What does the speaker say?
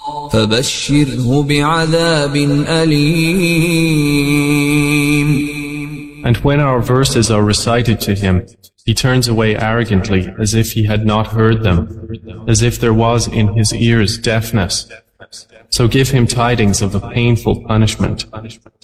فبشره بعذاب أليم. And when our verses are recited to him, he turns away arrogantly as if he had not heard them, as if there was in his ears deafness. So give him tidings of a painful punishment.